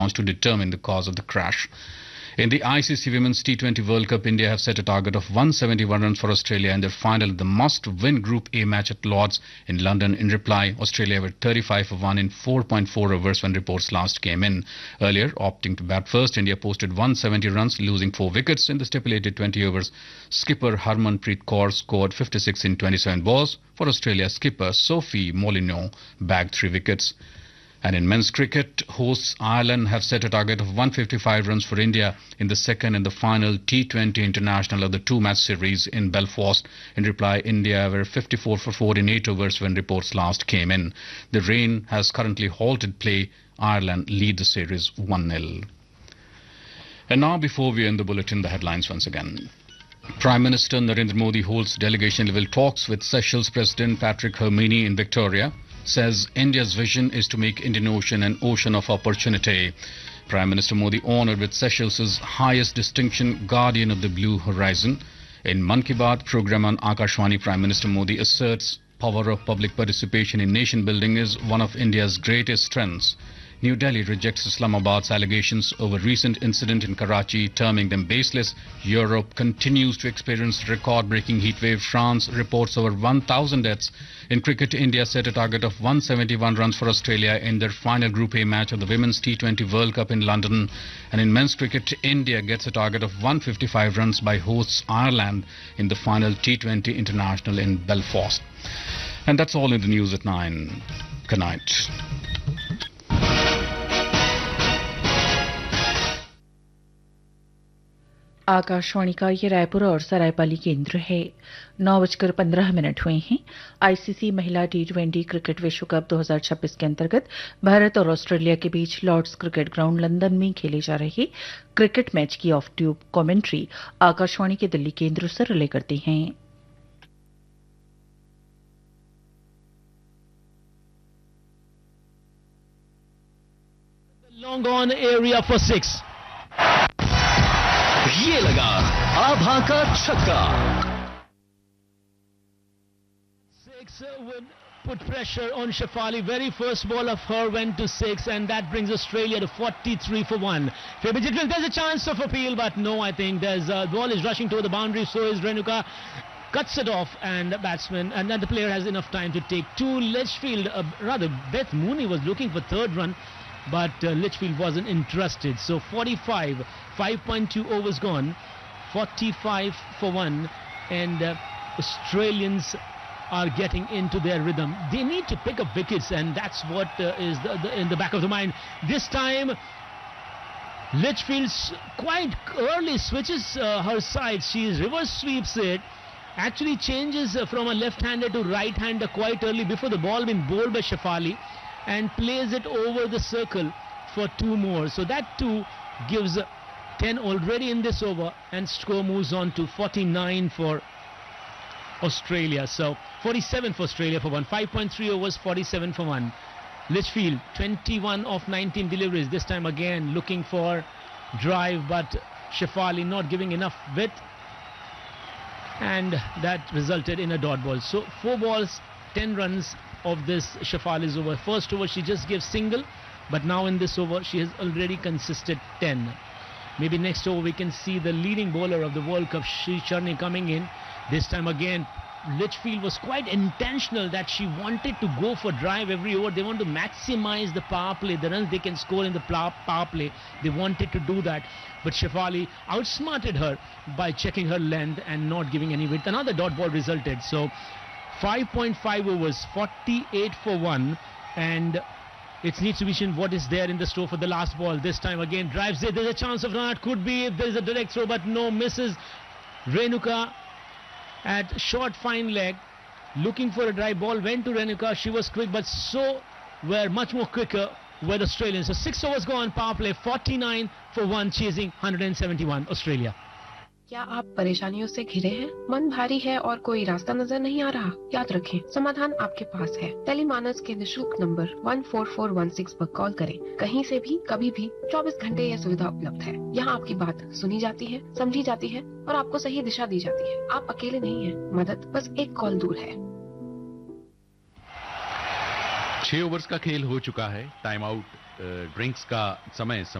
to determine the cause of the crash. In the ICC Women's T20 World Cup, India have set a target of 171 runs for Australia in their final, the must-win Group A match at Lord's in London. In reply, Australia were 35 for 1 in 4.4 overs when reports last came in. Earlier, opting to bat first, India posted 170 runs, losing 4 wickets in the stipulated 20 overs. Skipper Harmanpreet Kaur scored 56 in 27 balls. For Australia, skipper Sophie Molyneux bagged 3 wickets. And in men's cricket, hosts Ireland have set a target of 155 runs for India in the second and the final T20 international of the 2-match series in Belfast. In reply, India were 54 for 4 in 8 overs when reports last came in. The rain has currently halted play. Ireland lead the series 1-0. And now, before we end the bulletin, the headlines once again. Prime Minister Narendra Modi holds delegation-level talks with Seychelles President Patrick Hermine in Victoria. Says India's vision is to make Indian Ocean an ocean of opportunity. Prime Minister Modi honoured with Seychelles' highest distinction, Guardian of the Blue Horizon. In Mann Ki Baat program on Akashvani, Prime Minister Modi asserts power of public participation in nation building is one of India's greatest strengths. New Delhi rejects Islamabad's allegations over recent incident in Karachi, terming them baseless. Europe continues to experience record-breaking heatwave. France reports over 1,000 deaths. In cricket, India set a target of 171 runs for Australia in their final Group A match of the Women's T20 World Cup in London. And in men's cricket, India gets a target of 155 runs by hosts Ireland in the final T20 International in Belfast. And that's all in the news at 9. Good night. Akashvani का ये रायपुर और सरायपाली केंद्र है। 9:15 हुए हैं। ICC महिला T20 cricket विश्व cup 2026 के अंतर्गत भारत और ऑस्ट्रेलिया के बीच लॉर्ड्स क्रिकेट ग्राउंड लंदन में खेले जा रहे क्रिकेट मैच की ऑफ ट्यूब कमेंट्री आकाशवाणी के दिल्ली केंद्र से रिले करते हैं। Long on area for 6. ये लगा आभा का छक्का। 6 would put pressure on Shefali. Very first ball of her went to 6, and that brings Australia to 43 for 1. There's a chance of appeal, but no, I think there's the ball is rushing toward the boundary. So is Renuka. Cuts it off, and the batsman and then the player has enough time to take 2. Litchfield, rather Beth Mooney was looking for third run, but Litchfield wasn't interested. So 45, 5.2 overs gone, 45 for 1, and Australians are getting into their rhythm. They need to pick up wickets, and that's what is in the back of the mind. This time, Litchfield quite early switches her side. She reverse sweeps it. Actually changes from a left-hander to right-hander quite early before the ball being bowled by Shefali, and plays it over the circle for 2 more. So that 2 gives 10 already in this over, and score moves on to 49 for Australia. So 47 for Australia for 1. 5.3 overs, 47 for 1. Litchfield, 21 of 19 deliveries. This time again looking for drive, but Shefali not giving enough width, and that resulted in a dot ball. So 4 balls, 10 runs of this Shefali's over. First over she just gives single, but now in this over she has already consisted 10. Maybe next over we can see the leading bowler of the World Cup, Sri Charni, coming in. This time again Litchfield was quite intentional that she wanted to go for drive every over. They want to maximize the power play, the runs they can score in the power play. They wanted to do that, but Shefali outsmarted her by checking her length and not giving any width. Another dot ball resulted. So 5.5 overs, 48 for 1, and it needs to be seen what is there in the store for the last ball. This time again drives it. There's a chance of run. Could be if there's a direct throw, but no, misses. Renuka at short fine leg, looking for a dry ball, went to Renuka. She was quick, but so were much more quicker were the Australians. So 6 overs go on power play, 49 for 1, chasing 171 Australia. क्या आप परेशानियों से घिरे हैं? मन भारी है और कोई रास्ता नजर नहीं आ रहा? याद रखें, समाधान आपके पास है। टेलीमानस के निशुल्क नंबर 14416 पर कॉल करें। कहीं से भी, कभी भी, 24 घंटे यह सुविधा उपलब्ध है। यहाँ आपकी बात सुनी जाती है, समझी जाती है और आपको सही दिशा दी जाती है। आप अकेले नहीं हैं। मदद बस एक कॉल दूर है। 6 ओवर्स का खेल हो चुका है। टाइम आउट ड्रिंक्स का समय